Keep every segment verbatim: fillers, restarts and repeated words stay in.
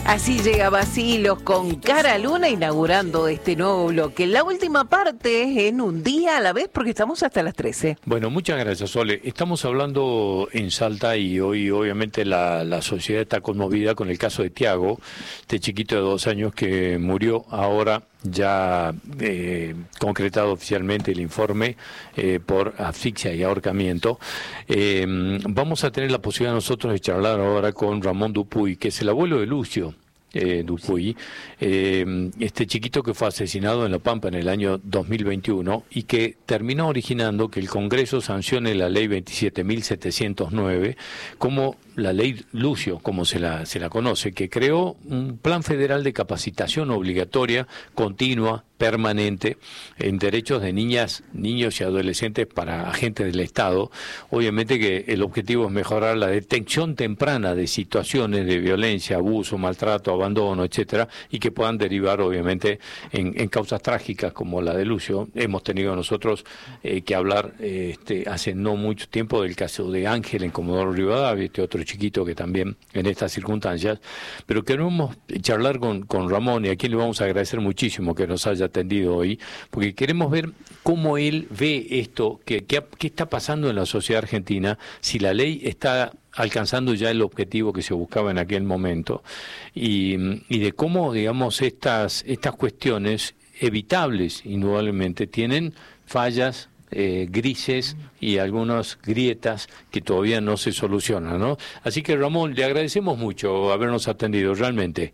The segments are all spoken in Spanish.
Así llega Bacilos con Cara Luna inaugurando este nuevo bloque. La última parte es en un día a la vez porque estamos hasta las trece. Bueno, muchas gracias, Sole. Estamos hablando en Salta y hoy obviamente la, la sociedad está conmovida con el caso de Tiago, este chiquito de dos años que murió ahora ya eh, concretado oficialmente el informe eh, por asfixia y ahorcamiento. Eh, vamos a tener la posibilidad nosotros de charlar ahora con Ramón Dupuy, que es el abuelo de Lucio. Eh, Dupuy, eh, este chiquito que fue asesinado en La Pampa en el año dos mil veintiuno y que terminó originando que el Congreso sancione la ley veintisiete mil setecientos nueve como la ley Lucio, como se la, se la conoce, que creó un plan federal de capacitación obligatoria, continua, permanente, en derechos de niñas, niños y adolescentes para agentes del Estado. Obviamente que el objetivo es mejorar la detección temprana de situaciones de violencia, abuso, maltrato, abandono, etcétera, y que puedan derivar obviamente en, en causas trágicas como la de Lucio. Hemos tenido nosotros eh, que hablar eh, este, hace no mucho tiempo del caso de Ángel en Comodoro Rivadavia, este otro chiquito que también en estas circunstancias, pero queremos charlar con, con Ramón, y a quien le vamos a agradecer muchísimo que nos haya atendido hoy, porque queremos ver cómo él ve esto, que, que, qué está pasando en la sociedad argentina, si la ley está alcanzando ya el objetivo que se buscaba en aquel momento, y, y de cómo, digamos, estas, estas cuestiones evitables, indudablemente, tienen fallas, Eh, grises y algunas grietas que todavía no se solucionan, ¿no? Así que, Ramón, le agradecemos mucho habernos atendido, realmente.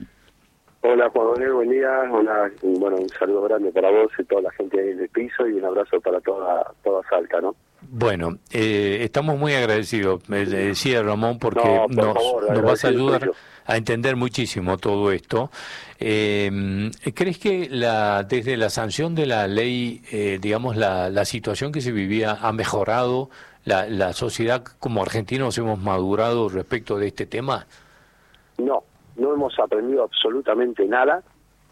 Hola, Juan Manuel, buen día. Una, bueno, un saludo grande para vos y toda la gente del piso y un abrazo para toda toda Salta, ¿no? Bueno, eh, estamos muy agradecidos, me le decía Ramón, porque no, por nos, favor, nos vas a ayudar mucho. a entender muchísimo todo esto. Eh, ¿Crees que la desde la sanción de la ley, eh, digamos, la, la situación que se vivía ha mejorado? La, ¿La sociedad como argentinos hemos madurado respecto de este tema? No, no hemos aprendido absolutamente nada,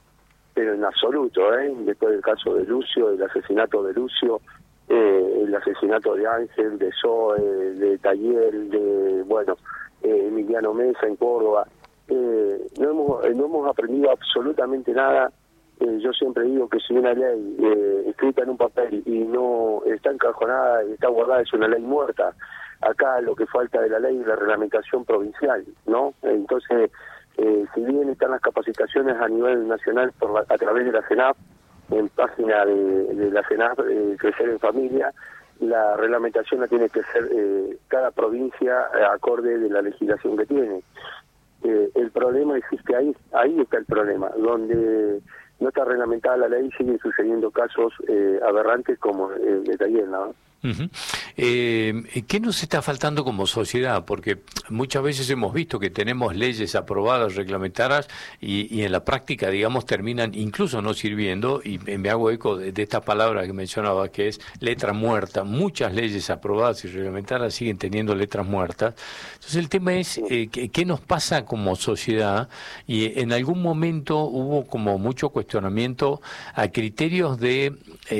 pero en absoluto, ¿eh? Después del caso de Lucio, del asesinato de Lucio, eh, el asesinato de Ángel, de Zoe, de Taller, de, bueno, eh, Emiliano Mesa en Córdoba, eh, no hemos eh, no hemos aprendido absolutamente nada. Eh, yo siempre digo que si una ley eh, escrita en un papel y no está encajonada y está guardada es una ley muerta. Acá lo que falta de la ley es la reglamentación provincial, ¿no? Entonces, eh, si bien están las capacitaciones a nivel nacional por la, a través de la CENAF, en página de, de la CENAF, eh, Crecer en Familia, la reglamentación la tiene que ser eh, cada provincia eh, acorde de la legislación que tiene. Eh, el problema existe ahí, ahí está el problema, donde no está reglamentada la ley, siguen sucediendo casos eh, aberrantes como el de Taller, ¿no? Uh-huh. Eh, ¿Qué nos está faltando como sociedad? Porque muchas veces hemos visto que tenemos leyes aprobadas, reglamentadas, y, y en la práctica, digamos, terminan incluso no sirviendo, y me hago eco de, de esta palabra que mencionaba, que es letra muerta. Muchas leyes aprobadas y reglamentadas siguen teniendo letras muertas. Entonces el tema es, eh, ¿qué nos pasa como sociedad? Y en algún momento hubo como mucho cuestionamiento a criterios de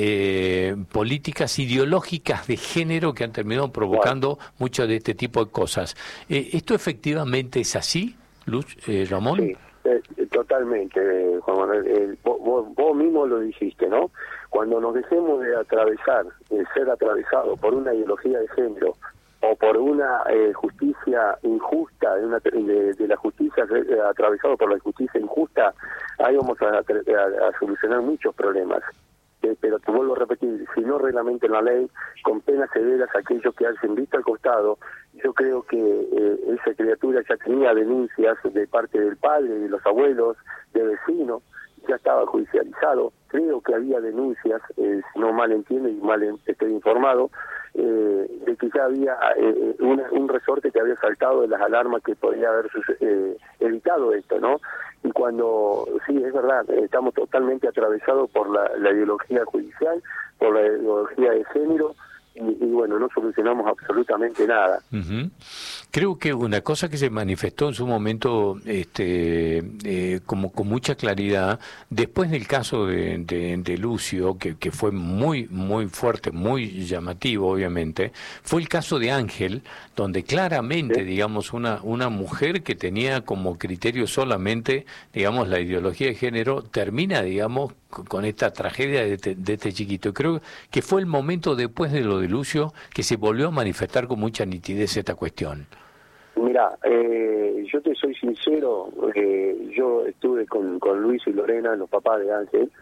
eh, políticas ideológicas de género que han terminado provocando bueno. mucho de este tipo de cosas. Eh, ¿Esto efectivamente es así, Luz, eh, Ramón? Sí, eh, totalmente, eh, Juan Manuel. Eh, vos, vos mismo lo dijiste, ¿no? Cuando nos dejemos de atravesar, de ser atravesados por una ideología de género o por una eh, justicia injusta, de, una, de, de la justicia eh, atravesado por la justicia injusta, ahí vamos a, a, a solucionar muchos problemas. Eh, pero te vuelvo a repetir, si no reglamenten la ley, con penas severas aquellos que hacen vista al costado, yo creo que eh, esa criatura ya tenía denuncias de parte del padre, de los abuelos, de vecinos, ya estaba judicializado, creo que había denuncias, eh, si no mal entiendo y mal estoy informado, eh, de que ya había eh, una, un resorte que había saltado de las alarmas que podría haber eh, evitado esto, ¿no? Y cuando, sí, es verdad, estamos totalmente atravesados por la, la ideología judicial, por la ideología de género, y, y bueno, no solucionamos absolutamente nada. Uh-huh. Creo que una cosa que se manifestó en su momento este, eh, como con mucha claridad, después del caso de, de, de Lucio, que, que fue muy, muy fuerte, muy llamativo obviamente, fue el caso de Ángel, donde claramente, ¿sí? digamos, una, una mujer que tenía como criterio solamente, digamos, la ideología de género, termina, digamos, con esta tragedia de este, de este chiquito. Creo que fue el momento después de lo de Lucio que se volvió a manifestar con mucha nitidez esta cuestión. Mira, eh, yo te soy sincero, eh, yo estuve con, con Luis y Lorena, los papás de Ángel,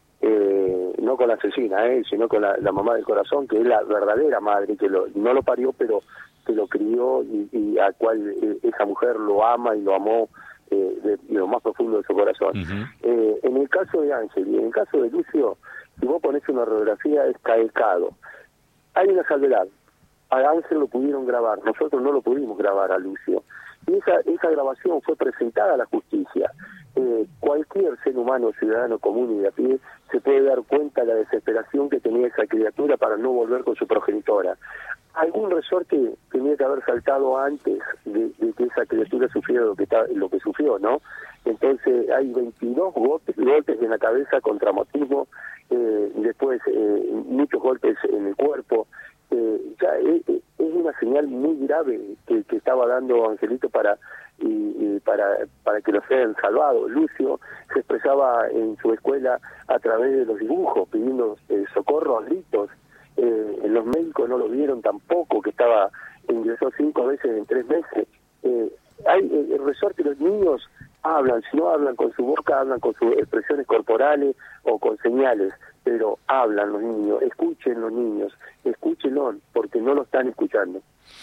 eh, no con la asesina, eh, sino con la, la mamá del corazón, que es la verdadera madre, que lo, no lo parió, pero que lo crió y, y a cual eh, esa mujer lo ama y lo amó eh, de, de lo más profundo de su corazón. Uh-huh. Eh, en el caso de Ángel y en el caso de Lucio, si vos ponés una radiografía, es calcado. Hay una salvedad. A Ángel lo pudieron grabar, nosotros no lo pudimos grabar a Lucio. Y esa, esa grabación fue presentada a la justicia. Eh, cualquier ser humano, ciudadano común y de a pie, se puede dar cuenta de la desesperación que tenía esa criatura para no volver con su progenitora. Algún resorte tenía que haber saltado antes de, de que esa criatura sufriera lo que, lo que sufrió, ¿no? Entonces hay veintidós golpes, golpes en la cabeza con traumatismo, eh, después eh, muchos golpes en el cuerpo. Eh, ya es, es una señal muy grave que, que estaba dando Angelito para y, y para para que lo sean salvado. Lucio se expresaba en su escuela a través de los dibujos, pidiendo eh, socorro a gritos. Eh, los médicos no lo vieron tampoco, que estaba ingresó cinco veces en tres meses. Eh, hay eh, el resorte, los niños hablan, si no hablan con su boca, hablan con sus expresiones corporales o con señales, pero hablan los niños, escuchen los niños, escúchenlo, porque no lo están escuchando.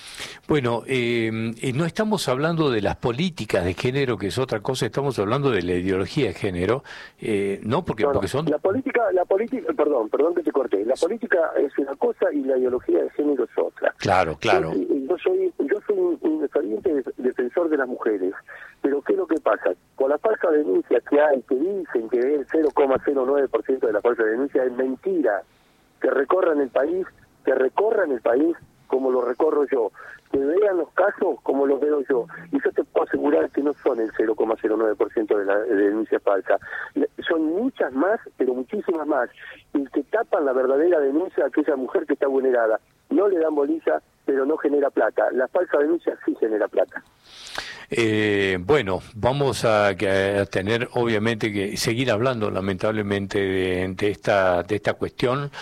Bueno, eh, no estamos hablando de las políticas de género, que es otra cosa, estamos hablando de la ideología de género, eh, ¿no? Porque, no, no, porque son... La política, la política, perdón, perdón que te corté, la política es una cosa y la ideología de género es otra. Claro, claro. Yo, yo soy yo soy un, un ferviente defensor de las mujeres, pero ¿qué es lo que pasa? Con la falsa denuncia que hay, que dicen que es el cero coma cero nueve por ciento de la falsa denuncia, es mentira. Que recorran el país, que recorran el país como lo recorro yo, que vean los casos como los veo yo, y yo te puedo asegurar que no son el cero coma cero nueve por ciento de la de denuncia falsa, son muchas más, pero muchísimas más, y que tapan la verdadera denuncia a aquella mujer que está vulnerada, no le dan bolilla, pero no genera plata, la falsa denuncia sí genera plata. Eh, bueno, vamos a, a tener obviamente que seguir hablando lamentablemente de, de esta de esta cuestión.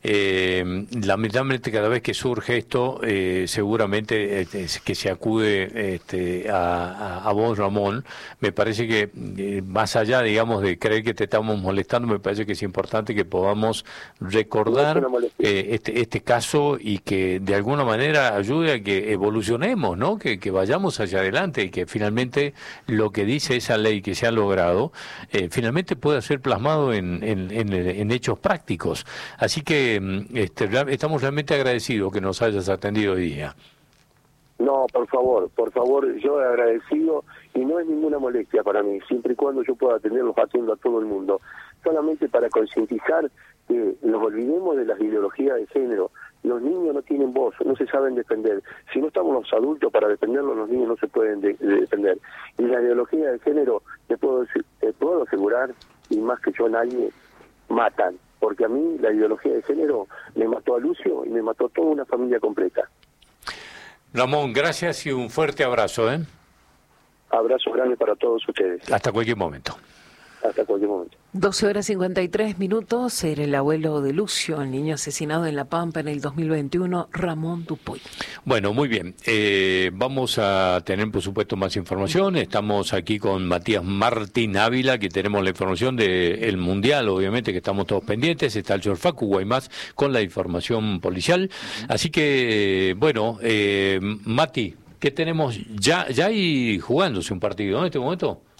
Eh, lamentablemente cada vez que surge esto, eh, seguramente eh, que se acude este, a, a, a vos, Ramón. Me parece que eh, más allá, digamos, de creer que te estamos molestando, me parece que es importante que podamos recordar eh, este este caso y que de alguna manera ayude a que evolucionemos, ¿no? Que, que vayamos hacia adelante y que finalmente lo que dice esa ley que se ha logrado eh, finalmente pueda ser plasmado en, en, en, en hechos prácticos. Así que este, estamos realmente agradecidos que nos hayas atendido hoy día. No, por favor, por favor, yo he agradecido y no es ninguna molestia para mí, siempre y cuando yo pueda atenderlos atiendo a todo el mundo, solamente para concientizar que nos olvidemos de las ideologías de género. Los niños no tienen voz, no se saben defender. Si no estamos los adultos para defenderlos, los niños no se pueden de, de defender. Y la ideología de género, te puedo, decir, te puedo asegurar, y más que yo nadie, matan. Porque a mí la ideología de género me mató a Lucio y me mató a toda una familia completa. Ramón, gracias y un fuerte abrazo. ¿eh? Abrazo grande para todos ustedes. Hasta cualquier momento. Hasta cualquier momento. doce horas cincuenta y tres minutos, era el abuelo de Lucio, el niño asesinado en La Pampa en el dos mil veintiuno, Ramón Dupuy. Bueno, muy bien. Eh, vamos a tener, por supuesto, más información. Estamos aquí con Matías Martín Ávila, que tenemos la información del Mundial, obviamente, que estamos todos pendientes. Está el señor Facu Guaymás con la información policial. Así que, bueno, eh, Mati, ¿qué tenemos? Ya, ya hay jugándose un partido, ¿no? En este momento.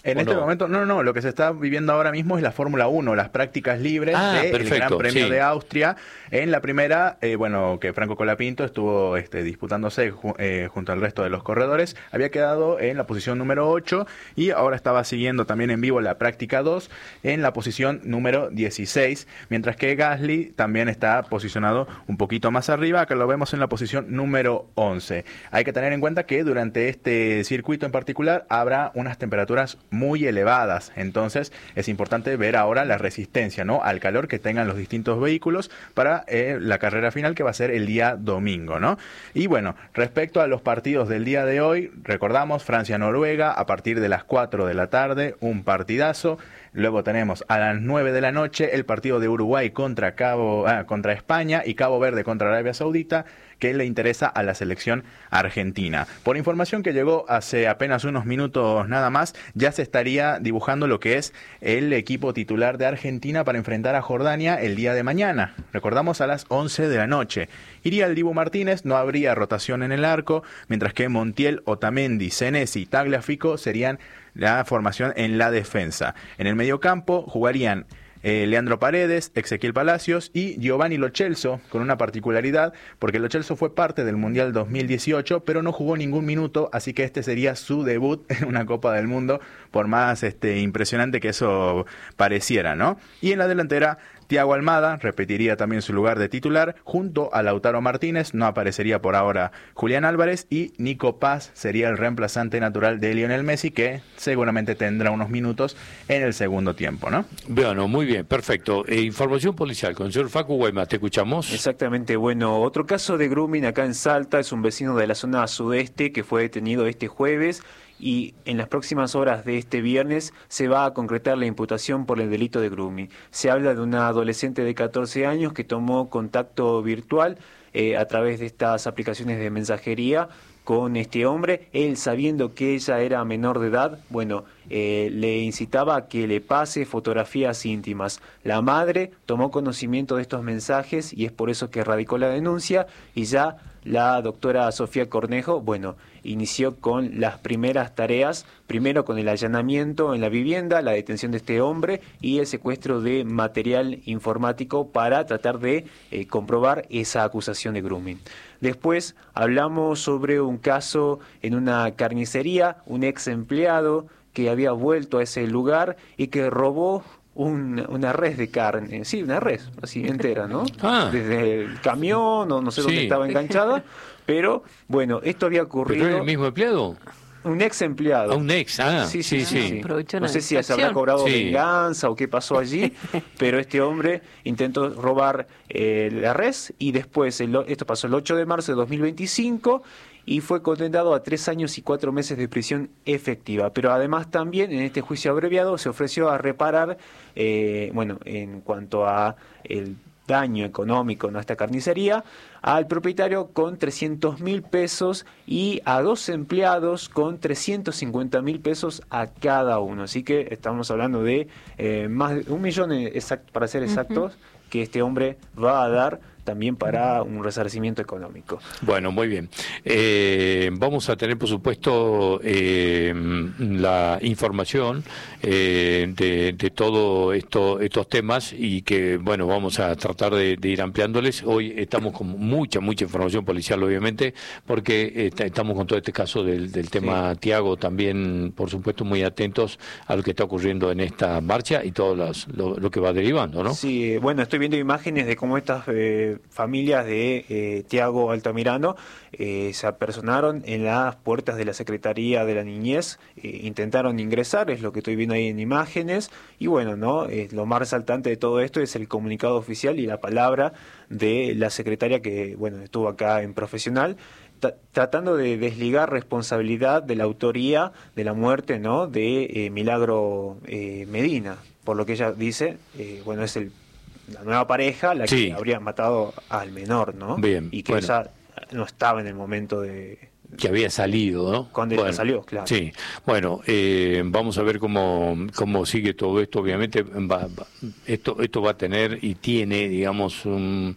En este no? momento, no, no, lo que se está viviendo ahora mismo es la Fórmula uno, las prácticas libres ah, del Gran Premio sí. de Austria. En la primera, eh, bueno, que Franco Colapinto estuvo este, disputándose ju eh, junto al resto de los corredores, había quedado en la posición número ocho y ahora estaba siguiendo también en vivo la práctica dos en la posición número dieciséis, mientras que Gasly también está posicionado un poquito más arriba, que lo vemos en la posición número once. Hay que tener en cuenta que durante este circuito en particular habrá unas temperaturas muy elevadas, entonces es importante ver ahora la resistencia, ¿no?, al calor que tengan los distintos vehículos para eh, la carrera final, que va a ser el día domingo, ¿no? Y bueno, respecto a los partidos del día de hoy, recordamos Francia-Noruega a partir de las cuatro de la tarde, un partidazo. Luego tenemos a las nueve de la noche el partido de Uruguay contra Cabo ah, contra España y Cabo Verde contra Arabia Saudita, que le interesa a la selección argentina. Por información que llegó hace apenas unos minutos nada más, ya se estaría dibujando lo que es el equipo titular de Argentina para enfrentar a Jordania el día de mañana. Recordamos, a las once de la noche. Iría el Dibu Martínez, no habría rotación en el arco, mientras que Montiel, Otamendi, Senesi y Tagliafico serían la formación en la defensa. En el mediocampo jugarían Eh, Leandro Paredes, Ezequiel Palacios y Giovanni Lo Celso, con una particularidad, porque Lo Celso fue parte del Mundial dos mil dieciocho, pero no jugó ningún minuto, así que este sería su debut en una Copa del Mundo, por más este, impresionante que eso pareciera, ¿no? Y en la delantera, Thiago Almada repetiría también su lugar de titular, junto a Lautaro Martínez, no aparecería por ahora Julián Álvarez, y Nico Paz sería el reemplazante natural de Lionel Messi, que seguramente tendrá unos minutos en el segundo tiempo, ¿no? Bueno, muy bien, perfecto. Eh, información policial con el señor Facu Guaymas, ¿te escuchamos? Exactamente, bueno, otro caso de grooming acá en Salta, es un vecino de la zona sudeste que fue detenido este jueves, y en las próximas horas de este viernes se va a concretar la imputación por el delito de grooming. Se habla de una adolescente de catorce años que tomó contacto virtual eh, a través de estas aplicaciones de mensajería con este hombre. Él, sabiendo que ella era menor de edad, bueno, eh, le incitaba a que le pase fotografías íntimas. La madre tomó conocimiento de estos mensajes y es por eso que radicó la denuncia, y ya la doctora Sofía Cornejo, bueno, inició con las primeras tareas, primero con el allanamiento en la vivienda, la detención de este hombre y el secuestro de material informático para tratar de eh, comprobar esa acusación de grooming. Después hablamos sobre un caso en una carnicería, un ex empleado que había vuelto a ese lugar y que robó Un, una res de carne, sí, una res, así entera, ¿no? Ah. Desde el camión, o no sé Sí. dónde estaba enganchada, pero bueno, esto había ocurrido. ¿Pero era el mismo empleado? Un ex empleado. Ah, un ex, ah, sí, sí, sí. sí. Aprovechó No una sé si se distracción. habrá cobrado Sí. venganza o qué pasó allí, pero este hombre intentó robar eh, la res y después, el, esto pasó el ocho de marzo de dos mil veinticinco, y fue condenado a tres años y cuatro meses de prisión efectiva. Pero además también en este juicio abreviado se ofreció a reparar, eh, bueno, en cuanto a el daño económico en esta carnicería, al propietario con trescientos mil pesos y a dos empleados con trescientos cincuenta mil pesos a cada uno. Así que estamos hablando de eh, más de un millón, exact, para ser exactos, uh-huh, que este hombre va a dar también para un resarcimiento económico. Bueno, muy bien. Eh, vamos a tener, por supuesto, eh, la información eh, de, de todos esto, estos temas, y que, bueno, vamos a tratar de, de ir ampliándoles. Hoy estamos con mucha, mucha información policial, obviamente, porque est estamos con todo este caso del, del tema sí. Thiago, también, por supuesto, muy atentos a lo que está ocurriendo en esta marcha y todo las, lo, lo que va derivando, ¿no? Sí, bueno, estoy viendo imágenes de cómo estas eh, familias de eh, Thiago Altamirano eh, se apersonaron en las puertas de la Secretaría de la Niñez, eh, intentaron ingresar, es lo que estoy viendo ahí en imágenes, y bueno, no eh, lo más resaltante de todo esto es el comunicado oficial y la palabra de la secretaria que, bueno, estuvo acá en Profesional, tratando de desligar responsabilidad de la autoría de la muerte, ¿no?, de eh, Milagro eh, Medina, por lo que ella dice, eh, bueno, es el la nueva pareja la que sí. habría matado al menor, ¿no? Bien, y que bueno. ella no estaba en el momento de... que había salido, ¿no? Cuando bueno, ella salió, claro. Sí, bueno, eh, vamos a ver cómo, cómo sigue todo esto. Obviamente va, va, esto, esto va a tener y tiene, digamos, un,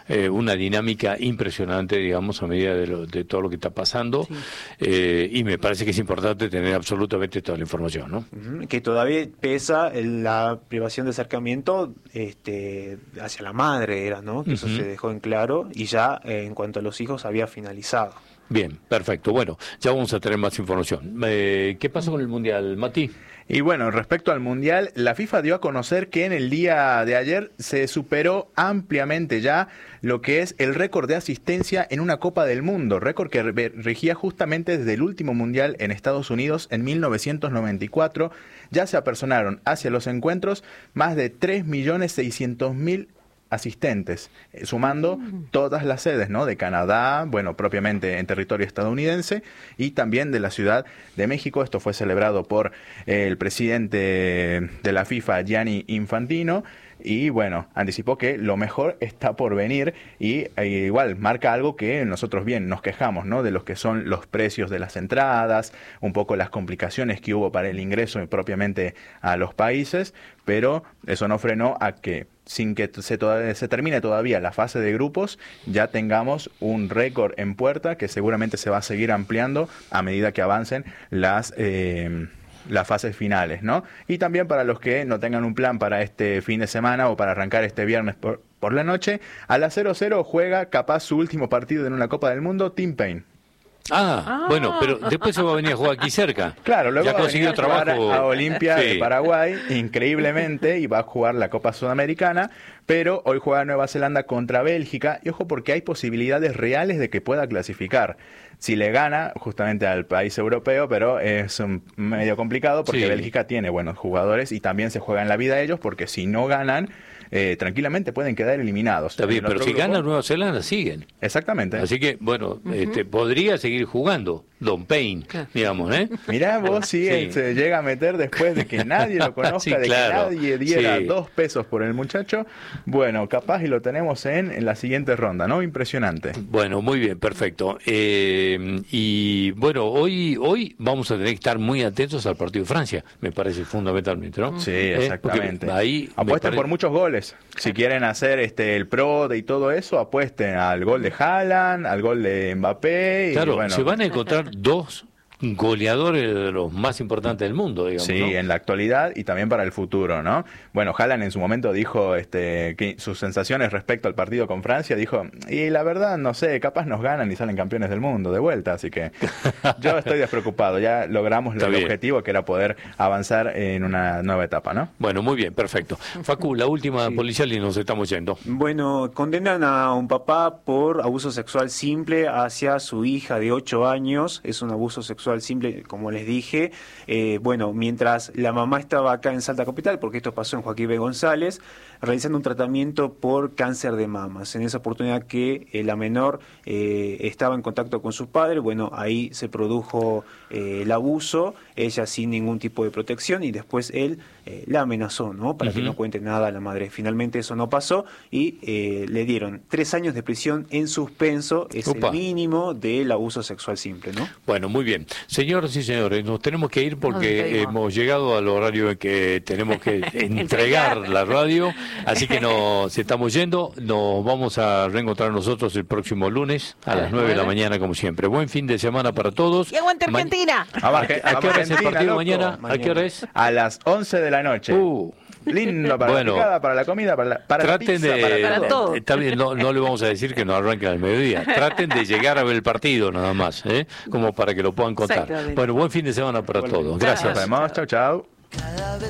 eh, una dinámica impresionante, digamos, a medida de, lo, de todo lo que está pasando, sí. eh, y me parece que es importante tener absolutamente toda la información, ¿no? Uh-huh. Que todavía pesa la privación de acercamiento este, hacia la madre, era, ¿no? Que uh-huh. eso se dejó en claro, y ya eh, en cuanto a los hijos había finalizado. Bien, perfecto. Bueno, ya vamos a tener más información. Eh, ¿Qué pasó con el Mundial, Mati? Y bueno, respecto al Mundial, la FIFA dio a conocer que en el día de ayer se superó ampliamente ya lo que es el récord de asistencia en una Copa del Mundo, récord que regía justamente desde el último Mundial en Estados Unidos en mil novecientos noventa y cuatro. Ya se apersonaron hacia los encuentros más de tres millones seiscientos mil asistentes, eh, sumando todas las sedes, ¿no? De Canadá, bueno, propiamente en territorio estadounidense, y también de la Ciudad de México. Esto fue celebrado por eh, el presidente de la FIFA, Gianni Infantino, y bueno, anticipó que lo mejor está por venir, y eh, igual marca algo que nosotros bien nos quejamos, ¿no? De los que son los precios de las entradas, un poco las complicaciones que hubo para el ingreso propiamente a los países, pero eso no frenó a que sin que se, todavía, se termine todavía la fase de grupos, ya tengamos un récord en puerta que seguramente se va a seguir ampliando a medida que avancen las eh, las fases finales, ¿no? Y también para los que no tengan un plan para este fin de semana o para arrancar este viernes por, por la noche, a las cero cero juega capaz su último partido en una Copa del Mundo, Tim Payne. Ah, ah, bueno, pero después se va a venir a jugar aquí cerca. Claro, luego ya va a venir a trabajo a Olimpia sí. de Paraguay, increíblemente, y va a jugar la Copa Sudamericana, pero hoy juega Nueva Zelanda contra Bélgica, y ojo porque hay posibilidades reales de que pueda clasificar. Si le gana justamente al país europeo, pero es um, medio complicado porque sí. Bélgica tiene buenos jugadores y también se juegan la vida ellos, porque si no ganan, eh, tranquilamente pueden quedar eliminados. Está bien, pero si grupo, gana Nueva Zelanda, siguen. Exactamente. Así que, bueno, uh-huh. este, podría seguir jugando Don Payne, claro. digamos, ¿eh? Mirá vos si sí. él se llega a meter después de que nadie lo conozca, sí, de claro. que nadie diera sí. dos pesos por el muchacho. Bueno, capaz y lo tenemos en, en la siguiente ronda, ¿no? Impresionante. Bueno, muy bien, perfecto. Eh, y bueno, hoy hoy vamos a tener que estar muy atentos al partido de Francia, me parece fundamentalmente, ¿no? Sí, exactamente. Eh, ahí apuesten pare... por muchos goles. Si quieren hacer este el pro de y todo eso, apuesten al gol de Haaland, al gol de Mbappé. Claro, y bueno, se van a encontrar dos goleadores de los más importantes del mundo, digamos. Sí, ¿no? En la actualidad y también para el futuro, ¿no? Bueno, Haaland en su momento dijo este, que sus sensaciones respecto al partido con Francia, dijo, y la verdad, no sé, capaz nos ganan y salen campeones del mundo de vuelta, así que yo estoy despreocupado, ya logramos el bien. objetivo que era poder avanzar en una nueva etapa, ¿no? Bueno, muy bien, perfecto. Facu, la última sí. policial y nos estamos yendo. Bueno, condenan a un papá por abuso sexual simple hacia su hija de ocho años, es un abuso sexual simple, como les dije. Eh, bueno, mientras la mamá estaba acá en Salta Capital, porque esto pasó en Joaquín B. González, realizando un tratamiento por cáncer de mamas. En esa oportunidad que eh, la menor eh, estaba en contacto con su padre, bueno, ahí se produjo eh, el abuso, ella sin ningún tipo de protección, y después él eh, la amenazó, ¿no? Para uh-huh. que no cuente nada a la madre. Finalmente eso no pasó y eh, le dieron tres años de prisión en suspenso, es Upa. el mínimo del abuso sexual simple, ¿no? Bueno, muy bien. Señoras y señores, nos tenemos que ir porque hemos llegado al horario en que tenemos que entregar la radio, así que nos estamos yendo. Nos vamos a reencontrar nosotros el próximo lunes a las nueve de la mañana, como siempre. Buen fin de semana para todos. ¡Y aguante Argentina! Ma- ¿A, qué, ¿A qué hora es el partido loco. mañana? ¿A qué hora es? A las once de la noche. Uh. Lindo para bueno, la picada, para la comida, para la, para traten la pizza, de, para, para todo. Está bien, no, no le vamos a decir que nos arranquen al mediodía. Traten de llegar a ver el partido nada más, ¿eh? Como para que lo puedan contar. Bueno, buen fin de semana para bueno, todos. Gracias. Nos vemos. Chau, chau.